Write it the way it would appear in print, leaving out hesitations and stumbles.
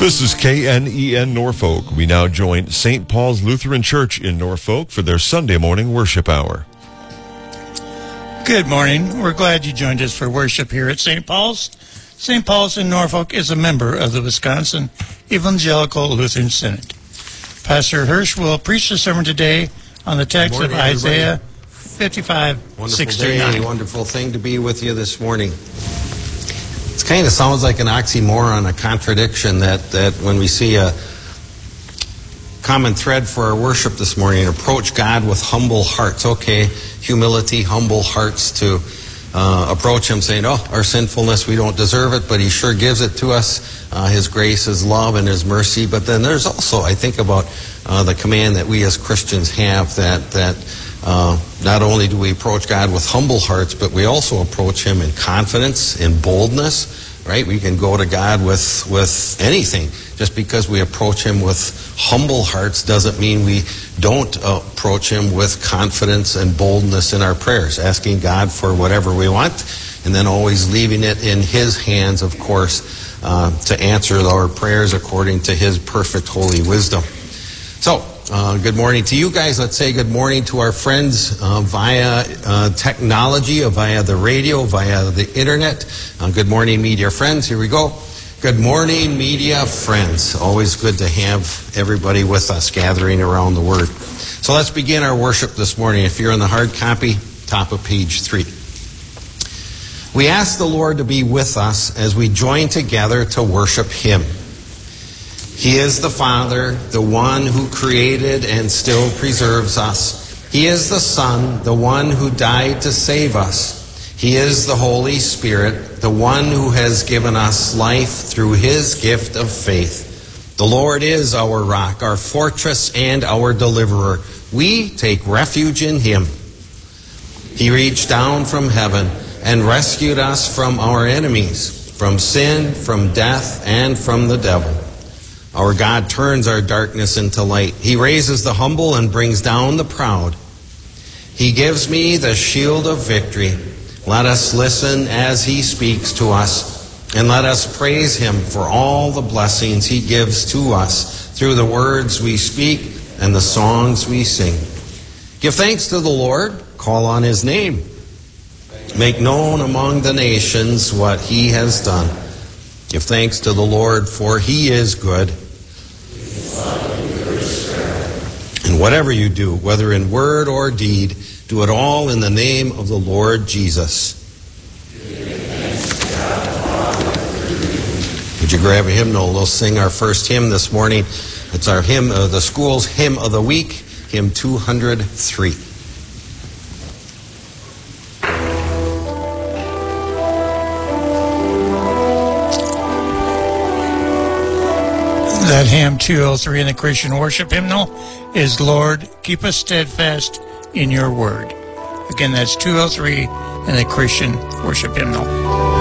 This is KNEN Norfolk. We now join St. Paul's Lutheran Church in Norfolk for their Sunday morning worship hour. Good morning. We're glad you joined us for worship here at St. Paul's. St. Paul's in Norfolk is a member of the Wisconsin Evangelical Lutheran Synod. Pastor Hirsch will preach the sermon today on the text of Isaiah 55:6-9. Wonderful thing to be with you this morning. It kind of sounds like an oxymoron, a contradiction that when we see a common thread for our worship this morning, approach God with humble hearts. Okay, humility, humble hearts to approach Him saying, our sinfulness, we don't deserve it, but He sure gives it to us. His grace, His love, and His mercy. But then there's also, I think about the command that we as Christians have that not only do we approach God with humble hearts, but we also approach Him in confidence, in boldness, right? We can go to God with anything. Just because we approach Him with humble hearts doesn't mean we don't approach Him with confidence and boldness in our prayers, asking God for whatever we want, and then always leaving it in His hands, of course, to answer our prayers according to His perfect holy wisdom. So, good morning to you guys. Let's say good morning to our friends via technology, via the radio, via the internet. Good morning, media friends. Here we go. Good morning, media friends. Always good to have everybody with us gathering around the Word. So let's begin our worship this morning. If you're in the hard copy, top of page 3. We ask the Lord to be with us as we join together to worship Him. He is the Father, the one who created and still preserves us. He is the Son, the one who died to save us. He is the Holy Spirit, the one who has given us life through His gift of faith. The Lord is our rock, our fortress, and our deliverer. We take refuge in Him. He reached down from heaven and rescued us from our enemies, from sin, from death, and from the devil. Our God turns our darkness into light. He raises the humble and brings down the proud. He gives me the shield of victory. Let us listen as He speaks to us, and let us praise Him for all the blessings He gives to us through the words we speak and the songs we sing. Give thanks to the Lord, call on His name. Make known among the nations what He has done. Give thanks to the Lord, for He is good. And whatever you do, whether in word or deed, do it all in the name of the Lord Jesus. Would you grab a hymnal? We'll sing our first hymn this morning. It's our hymn, the school's hymn of the week, hymn 203. That hymn 203 in the Christian worship hymnal is Lord, Keep Us Steadfast in Your Word. Again, that's 203 in the Christian worship hymnal.